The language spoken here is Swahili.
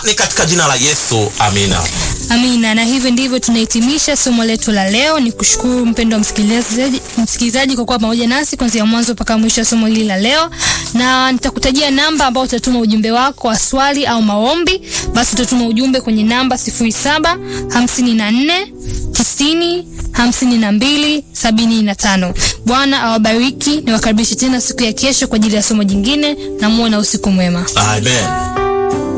ni katika jina la Yesu, amina. Amina. Na hivyo ndivyo tunahitimisha somo letu la leo. Nikushukuru mpendwa msikilizaji kwa kuwa pamoja nasi kuanzia mwanzo mpaka mwisho wa somo hili la leo. Na nitakutajia namba ambayo utatuma ujumbe wako wa swali au maombi. Basi utatuma ujumbe kwenye namba 0754 90 52 75. Bwana awabariki, niwakaribishe tena siku ya kesho kwa ajili ya somo jingine, na muwe na usiku mwema. Amen.